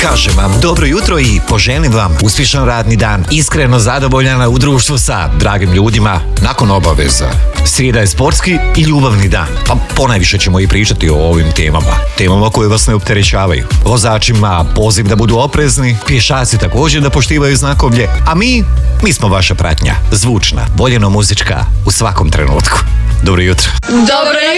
Kažem vam dobro jutro i poželim vam uspješan radni dan. Iskreno zadovoljana u društvu sa dragim ljudima nakon obaveza. Srijeda je sportski i ljubavni dan. Pa ponajviše ćemo i pričati o ovim temama. Temama koje vas ne opterećavaju. Vozačima poziv da budu oprezni, pješaci također da poštivaju znakovlje, a mi smo vaša pratnja. Zvučna, voljeno muzička u svakom trenutku. Dobro jutro. Dobro